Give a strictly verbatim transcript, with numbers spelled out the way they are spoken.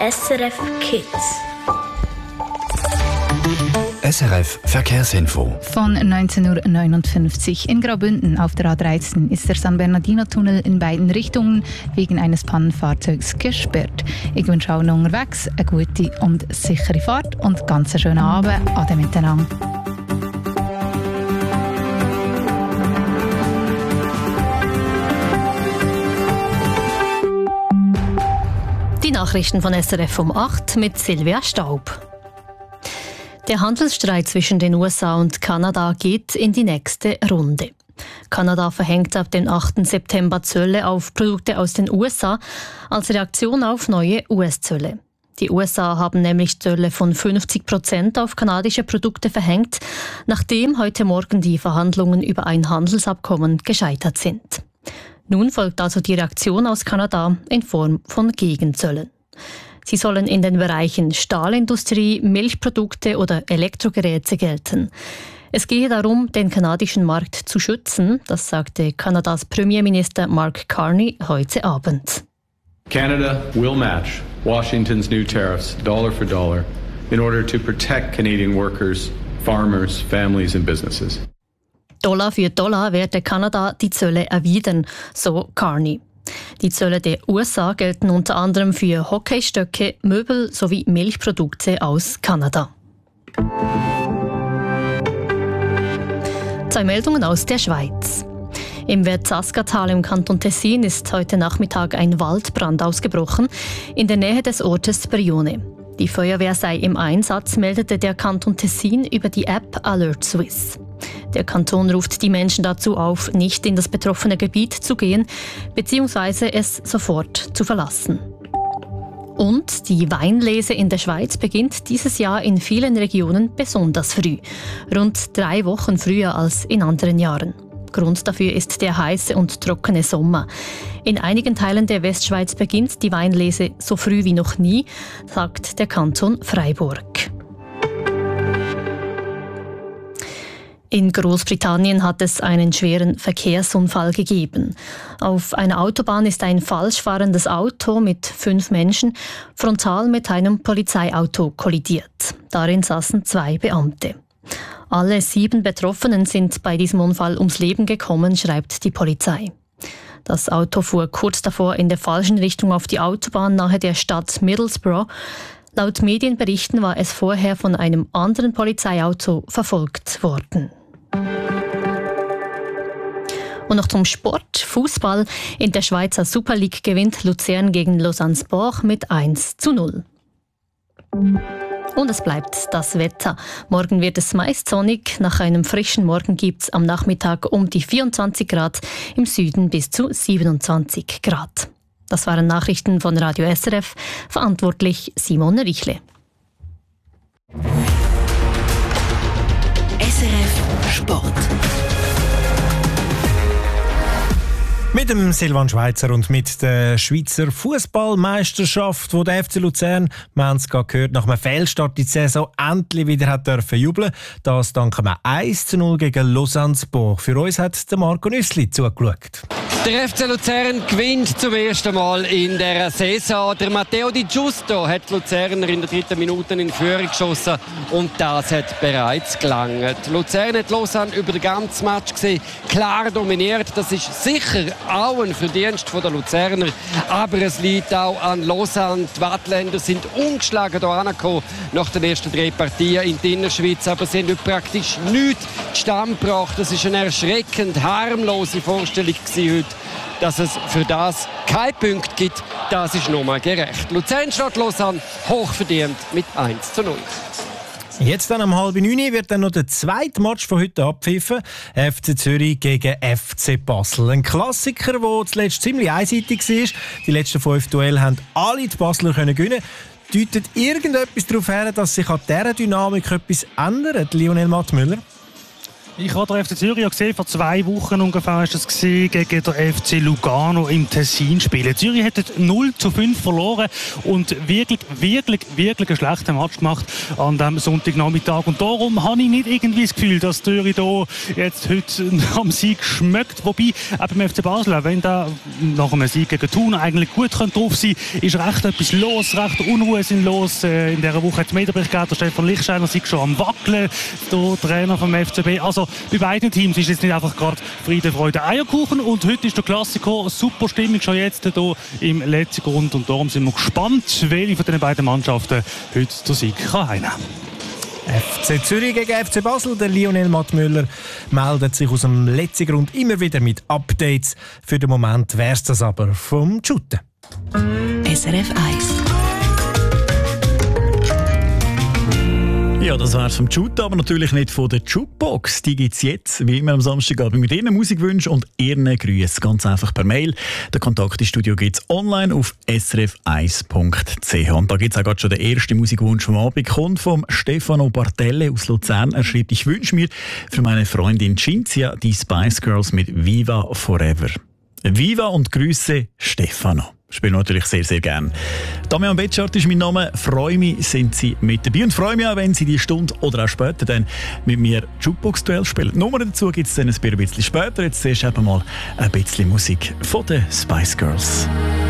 S R F Kids. S R F Verkehrsinfo. Von neunzehn Uhr neunundfünfzig in Graubünden auf der A dreizehn ist der San Bernardino-Tunnel in beiden Richtungen wegen eines Pannenfahrzeugs gesperrt. Ich wünsche allen unterwegs eine gute und sichere Fahrt und ganz einen schönen Abend. Ade miteinander. Die Nachrichten von S R F um acht mit Silvia Staub. Der Handelsstreit zwischen den U S A und Kanada geht in die nächste Runde. Kanada verhängt ab dem achten September Zölle auf Produkte aus den U S A als Reaktion auf neue U S-Zölle. Die U S A haben nämlich Zölle von fünfzig Prozent auf kanadische Produkte verhängt, nachdem heute Morgen die Verhandlungen über ein Handelsabkommen gescheitert sind. Nun folgt also die Reaktion aus Kanada in Form von Gegenzöllen. Sie sollen in den Bereichen Stahlindustrie, Milchprodukte oder Elektrogeräte gelten. Es gehe darum, den kanadischen Markt zu schützen, das sagte Kanadas Premierminister Mark Carney heute Abend. Canada will match Washington's new tariffs dollar for dollar in order to protect Canadian workers, farmers, families and businesses. Dollar für Dollar werde Kanada die Zölle erwidern, so Carney. Die Zölle der U S A gelten unter anderem für Hockeystöcke, Möbel sowie Milchprodukte aus Kanada. Zwei Meldungen aus der Schweiz. Im Verzaskatal im Kanton Tessin ist heute Nachmittag ein Waldbrand ausgebrochen, in der Nähe des Ortes Brione. Die Feuerwehr sei im Einsatz, meldete der Kanton Tessin über die App Alert Swiss. Der Kanton ruft die Menschen dazu auf, nicht in das betroffene Gebiet zu gehen bzw. es sofort zu verlassen. Und die Weinlese in der Schweiz beginnt dieses Jahr in vielen Regionen besonders früh, rund drei Wochen früher als in anderen Jahren. Grund dafür ist der heiße und trockene Sommer. In einigen Teilen der Westschweiz beginnt die Weinlese so früh wie noch nie, sagt der Kanton Freiburg. In Großbritannien hat es einen schweren Verkehrsunfall gegeben. Auf einer Autobahn ist ein falsch fahrendes Auto mit fünf Menschen frontal mit einem Polizeiauto kollidiert. Darin saßen zwei Beamte. Alle sieben Betroffenen sind bei diesem Unfall ums Leben gekommen, schreibt die Polizei. Das Auto fuhr kurz davor in der falschen Richtung auf die Autobahn nahe der Stadt Middlesbrough. Laut Medienberichten war es vorher von einem anderen Polizeiauto verfolgt worden. Und noch zum Sport. Fußball. In der Schweizer Super League gewinnt Luzern gegen Lausanne Sport mit eins zu null. Und es bleibt das Wetter. Morgen wird es meist sonnig. Nach einem frischen Morgen gibt es am Nachmittag um die vierundzwanzig Grad, im Süden bis zu siebenundzwanzig Grad. Das waren Nachrichten von Radio S R F. Verantwortlich Simone Richle. S R F Sport. Mit dem Silvan Schweizer und mit der Schweizer Fußballmeisterschaft, wo der F C Luzern, wir haben es gerade gehört, nach einem Fehlstart in die Saison endlich wieder hat dürfen jubeln. Das dank einem eins zu null gegen Lausanne Sport. Für uns hat der Marco Nüssli zugeschaut. Der F C Luzern gewinnt zum ersten Mal in der Saison. Der Matteo Di Giusto hat die Luzerner in der dritten Minute in Führung geschossen und das hat bereits gelangt. Luzern hat Lausanne über den ganzen Match gesehen, klar dominiert. Das ist sicher auch ein Verdienst der Luzerner, aber es liegt auch an Lausanne. Die Wattländer sind ungeschlagen hier angekommen nach den ersten drei Partien in der Innerschweiz, aber sie haben praktisch nichts zustande gebracht. Das ist eine erschreckend harmlose Vorstellung heute. Dass es für das keinen Punkt gibt, das ist nochmal gerecht. Luzern statt Lausanne hochverdient mit eins zu null. Jetzt dann um halb neun wird dann noch der zweite Match von heute abpfiffen. F C Zürich gegen F C Basel. Ein Klassiker, der zuletzt ziemlich einseitig war. Die letzten fünf Duelle haben alle die Basler können gewinnen. Deutet irgendetwas darauf her, dass sich an dieser Dynamik etwas ändert, Lionel Mattmüller? Ich habe den F C Zürich gesehen, vor zwei Wochen ungefähr war das gesehen, gegen den F C Lugano im Tessin spielen. Zürich hat null zu fünf verloren und wirklich, wirklich, wirklich einen schlechten Match gemacht an diesem Sonntagnachmittag. Und darum habe ich nicht irgendwie das Gefühl, dass Zürich hier jetzt heute am Sieg schmeckt. Wobei, auch beim F C Basel, wenn der nach einem Sieg gegen Thun eigentlich gut drauf sein könnte, ist recht etwas los, recht Unruhe sind los. In dieser Woche hat es Medienbericht gegeben, der Stefan Lichtsteiner sei schon am Wackeln, der Trainer vom F C B. Also bei beiden Teams ist jetzt nicht einfach gerade Friede, Freude, Eierkuchen. Und heute ist der Klassiker, super Stimmung schon jetzt hier im letzten Grund. Und darum sind wir gespannt, welche von den beiden Mannschaften heute den Sieg kann heimnehmen kann. F C Zürich gegen F C Basel. Der Lionel Mattmüller meldet sich aus dem letzten Grund immer wieder mit Updates. Für den Moment wäre es das aber vom Shooten. S R F eins. Ja, das wär's vom Shoot, aber natürlich nicht von der Jukebox. Die gibt's jetzt, wie immer am Samstagabend, mit Ihren Musikwünschen und Ihren Grüßen. Ganz einfach per Mail. Der Kontakt ins Studio gibt's online auf s r f eins punkt c h. Und da gibt's auch gerade schon den ersten Musikwunsch vom Abend. Kommt vom Stefano Bartelle aus Luzern. Er schreibt: Ich wünsche mir für meine Freundin Cinzia die Spice Girls mit Viva Forever. Viva und Grüße, Stefano. Spielen wir natürlich sehr, sehr gern. Damian Betschart ist mein Name. Freue mich, sind Sie mit dabei. Und freue mich auch, wenn Sie die Stunde oder auch später dann mit mir Jukebox-Duell spielen. Die Nummer dazu gibt es dann ein bisschen später. Jetzt zuerst eben mal ein bisschen Musik von den Spice Girls.